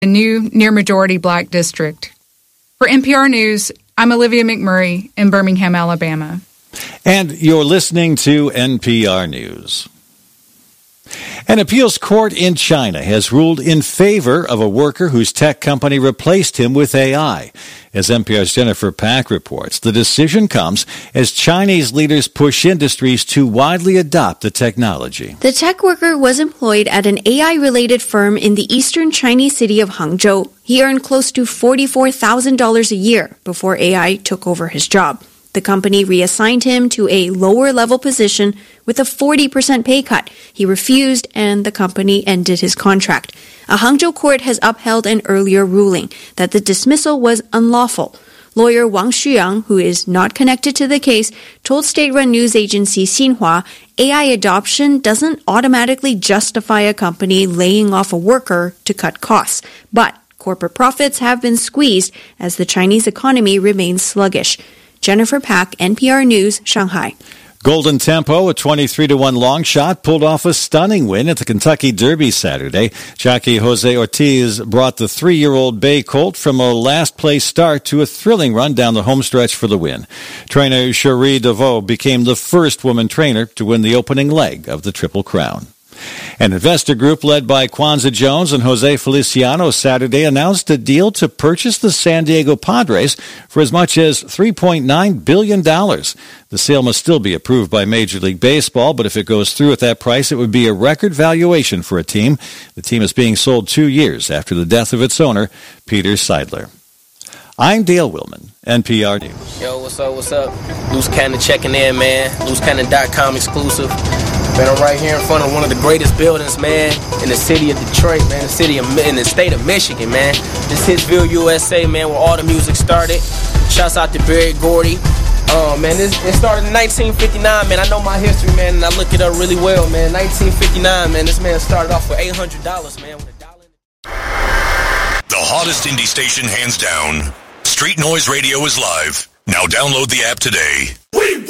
a new near-majority black district. For NPR News, I'm Olivia McMurray in Birmingham, Alabama. And you're listening to NPR News. An appeals court in China has ruled in favor of a worker whose tech company replaced him with AI. As NPR's Jennifer Pack reports, the decision comes as Chinese leaders push industries to widely adopt the technology. The tech worker was employed at an AI-related firm in the eastern Chinese city of Hangzhou. He earned close to $44,000 a year before AI took over his job. The company reassigned him to a lower-level position with a 40% pay cut. He refused, and the company ended his contract. A Hangzhou court has upheld an earlier ruling that the dismissal was unlawful. Lawyer Wang Xuyang, who is not connected to the case, told state-run news agency Xinhua AI adoption doesn't automatically justify a company laying off a worker to cut costs. But corporate profits have been squeezed as the Chinese economy remains sluggish. Jennifer Pack, NPR News, Shanghai. Golden Tempo, a 23-1 long shot, pulled off a stunning win at the Kentucky Derby Saturday. Jockey Jose Ortiz brought the 3-year-old Bay Colt from a last-place start to a thrilling run down the home stretch for the win. Trainer Cherie DeVoe became the first woman trainer to win the opening leg of the Triple Crown. An investor group led by Kwanzaa Jones and Jose Feliciano Saturday announced a deal to purchase the San Diego Padres for as much as $3.9 billion. The sale must still be approved by Major League Baseball, but if it goes through at that price, it would be a record valuation for a team. The team is being sold 2 years after the death of its owner, Peter Seidler. I'm Dale Willman, NPR News. Yo, what's up, Loose Cannon checking in, man. LooseCannon.com exclusive. Man, I'm right here in front of one of the greatest buildings, man, in the city of Detroit, man, in the state of Michigan, man. This Hitsville, USA, man, where all the music started. Shouts out to Berry Gordy. Man, it started in 1959, man. I know my history, man, and I look it up really well, man. 1959, man, this man started off with $800, man, with $1. The hottest indie station, hands down. Street Noise Radio is live. Now download the app today.